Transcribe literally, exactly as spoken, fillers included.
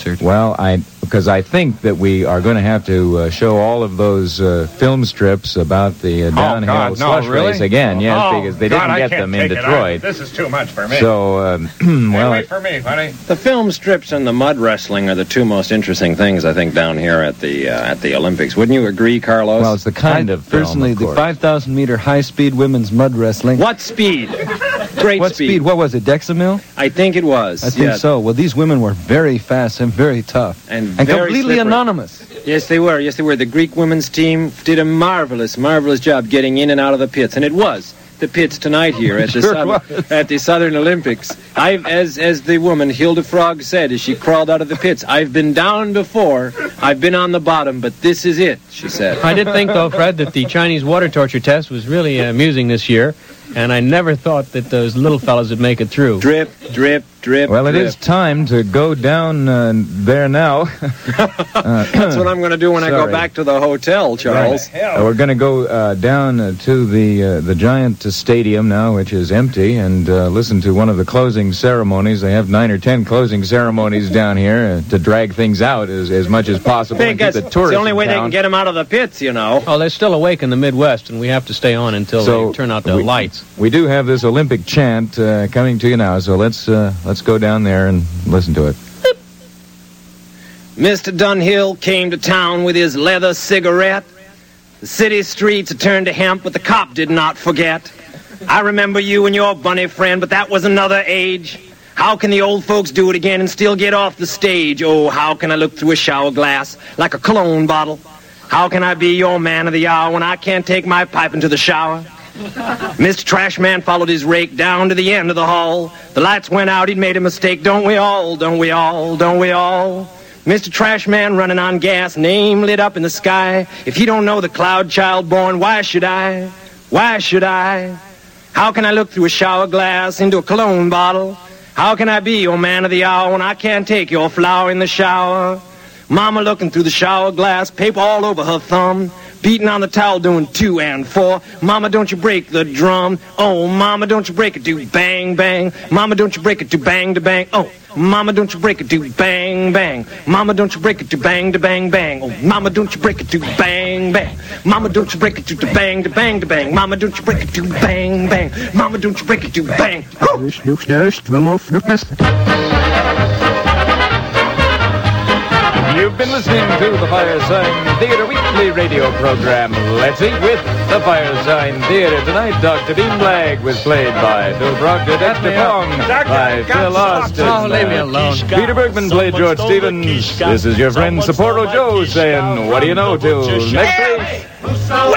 concert. Well, I because I think that we are going to have to uh, show all of those uh, film strips about the uh, downhill oh, God, slush no, really? race again. Yes, oh, because they God, didn't get them in Detroit. This is too much for me. So, um, well, hey, wait for me, buddy. The film strips and the mud wrestling are the two most interesting things, I think, down here at the uh, at the Olympics. Wouldn't you agree, Carlos? Well, it's the kind I, of film, personally, of the five thousand meter high-speed women's mud wrestling. What speed? Great what speed. speed? What was it, Dexamil? I think it was. I think yeah. so. Well, these women were very fast and very tough. And, and very completely slippery. anonymous. Yes, they were. Yes, they were. The Greek women's team did a marvelous, marvelous job getting in and out of the pits. And it was the pits tonight here at the, Sure Southern, at the Southern Olympics. I've, as, as the woman, Hilda Frog, said as she crawled out of the pits, I've been down before, I've been on the bottom, but this is it, she said. I did think, though, Fred, that the Chinese water torture test was really amusing this year, and I never thought that those little fellows would make it through. Drip, drip, drip, Well, it drip. is time to go down uh, there now. uh, That's what I'm going to do when I go Sorry. back to the hotel, Charles. Uh, we're going to go uh, down uh, to the uh, the giant uh, stadium now, which is empty, and uh, listen to one of the closing ceremonies. They have nine or ten closing ceremonies down here uh, to drag things out as, as much as possible and keep Because the it's tourists the only way in they town. can get them out of the pits, you know. Oh, they're still awake in the Midwest, and we have to stay on until So they turn out the we- lights. We do have this Olympic chant uh, coming to you now, so let's uh, let's go down there and listen to it. Mister Dunhill came to town with his leather cigarette. The city streets had turned to hemp, but the cop did not forget. I remember you and your bunny friend, but that was another age. How can the old folks do it again and still get off the stage? Oh, how can I look through a shower glass like a cologne bottle? How can I be your man of the hour when I can't take my pipe into the shower? Mister Trashman followed his rake down to the end of the hall. The lights went out, he'd made a mistake. Don't we all, don't we all, don't we all? Mister Trashman running on gas, name lit up in the sky. If he don't know the cloud child born, why should I? Why should I? How can I look through a shower glass into a cologne bottle? How can I be your man of the hour when I can't take your flower in the shower? Mama looking through the shower glass, paper all over her thumb. Beating on the towel, doing two and four. Mama, don't you break the drum. Oh, mama, don't you break it, do bang, bang. Mama, don't you break it, do bang, to bang. Oh, mama, don't you break it, do bang, bang. Mama, don't you break it, do bang, to bang, bang. Oh, mama, don't you break it, do bang, bang. Mama, don't you break it, do bang, to bang, to bang. Mama, don't you break it, do bang, bang. Mama, don't you break it, do bang. You've been listening to the Firesign Theater Weekly radio program. Let's eat with the Firesign Theater. Tonight, Doctor Bean Blagg was played by Bill Proctor, Doctor Pong by Phil Austin. Oh, leave me alone. Peter Bergman played George Stevens. This is your friend Sapporo Joe saying, what do you know, till next week.